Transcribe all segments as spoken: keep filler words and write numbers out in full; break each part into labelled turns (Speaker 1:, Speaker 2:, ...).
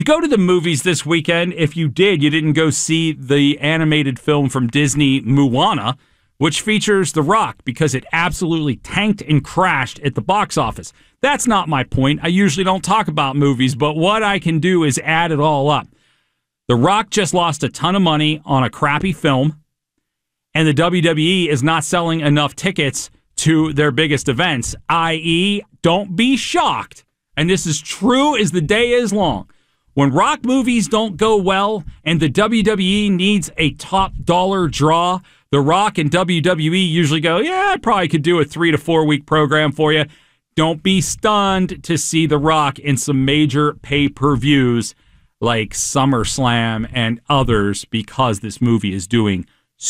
Speaker 1: Go to the movies this weekend. If you did, you didn't go see the animated film from Disney, Moana, which features The Rock because it absolutely tanked and crashed at the box office. That's not my point. I usually don't talk about movies, but what I can do is add it all up. The Rock just lost a ton of money on a crappy film, and the W W E is not selling enough tickets to their biggest events, that is, don't be shocked, and this is true as the day is long. When Rock movies don't go well and the W W E needs a top dollar draw, The Rock and W W E usually go, yeah, I probably could do a three to four week program for you. Don't be stunned to see The Rock in some major pay-per-views like SummerSlam and others because this movie is doing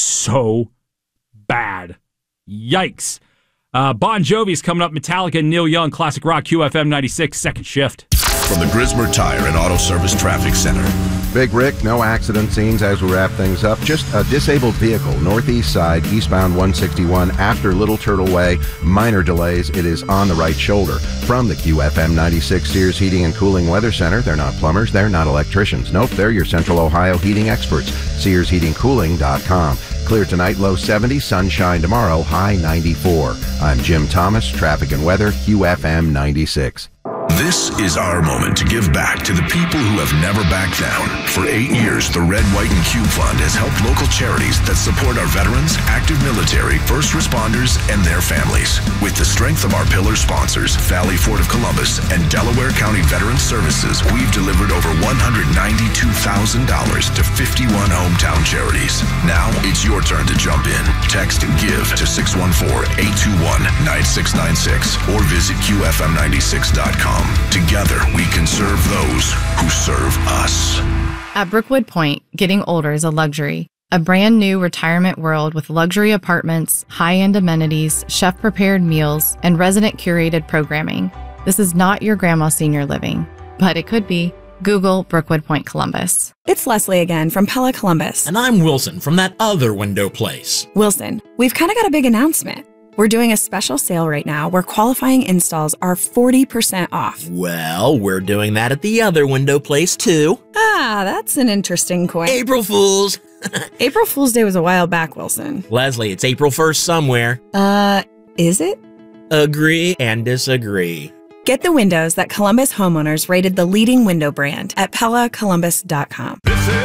Speaker 1: so bad. Yikes. Uh, Bon Jovi's coming up. Metallica and Neil Young, Classic Rock, Q F M ninety-six, second shift.
Speaker 2: From the Grismer Tire and Auto Service Traffic Center.
Speaker 3: Big Rick, no accident scenes as we wrap things up. Just a disabled vehicle, northeast side, eastbound one sixty-one, after Little Turtle Way. Minor delays. It is on the right shoulder. From the Q F M ninety-six Sears Heating and Cooling Weather Center, they're not plumbers, they're not electricians. Nope, they're your Central Ohio heating experts. Sears Heating Cooling dot com. Clear tonight, low seventy, sunshine tomorrow, high ninety-four. I'm Jim Thomas, traffic and weather, Q F M ninety-six.
Speaker 2: This is our moment to give back to the people who have never backed down. For eight years, the Red, White, and Cube Fund has helped local charities that support our veterans, active military, first responders, and their families. With the strength of our pillar sponsors, Valley Ford of Columbus and Delaware County Veterans Services, we've delivered over one hundred ninety-two thousand dollars to fifty-one hometown charities. Now it's your turn to jump in. Text GIVE to six one four, eight two one, nine six nine six or visit Q F M ninety-six dot com. Together, we can serve those who serve us.
Speaker 4: At Brookwood Point, getting older is a luxury. A brand new retirement world with luxury apartments, high-end amenities, chef-prepared meals, and resident-curated programming. This is not your grandma's senior living, but it could be. Google Brookwood Point Columbus.
Speaker 5: It's Leslie again from Pella Columbus.
Speaker 6: And I'm Wilson from that other window place.
Speaker 5: Wilson, we've kind of got a big announcement. We're doing a special sale right now where qualifying installs are forty percent off.
Speaker 6: Well, we're doing that at the other window place, too.
Speaker 5: Ah, that's an interesting coin.
Speaker 6: April Fools!
Speaker 5: April Fool's Day was a while back, Wilson.
Speaker 6: Leslie, it's April first somewhere.
Speaker 5: Uh, is it?
Speaker 6: Agree and disagree.
Speaker 5: Get the windows that Columbus homeowners rated the leading window brand at Pella Columbus dot com.